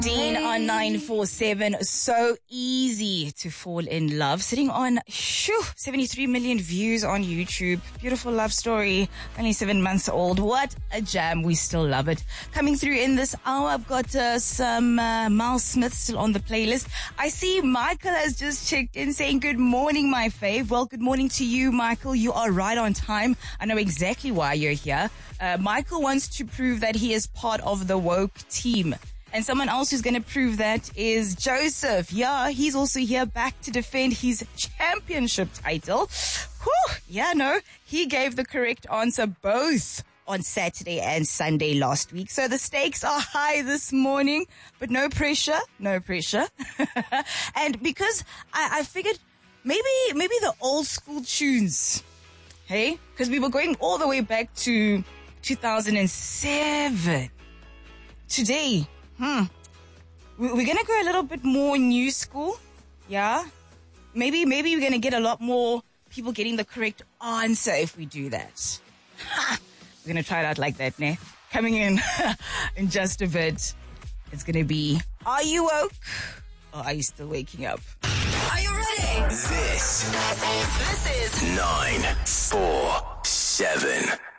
Dean on 947. So easy to fall in love. Sitting on 73 million views on YouTube. Beautiful love story. Only 7 months old. What a jam. We still love it. Coming through in this hour, I've got some Miles Smith still on the playlist. I see Michael has just checked in saying good morning, my fave. Well, good morning to you, Michael. You are right on time. I know exactly why you're here. Michael wants to prove that he is part of the woke team. And someone else who's going to prove that is Joseph. Yeah, he's also here back to defend his championship title. Whew, yeah, no, he gave the correct answer both on Saturday and Sunday last week. So the stakes are high this morning, but no pressure, no pressure. And because I figured maybe the old school tunes, hey, because we were going all the way back to 2007. Today, we're gonna go a little bit more new school, yeah. Maybe we're gonna get a lot more people getting the correct answer if we do that. We're gonna try it out like that, ne? Coming in just a bit, it's gonna be: are you woke or are you still waking up? Are you ready? This is 947.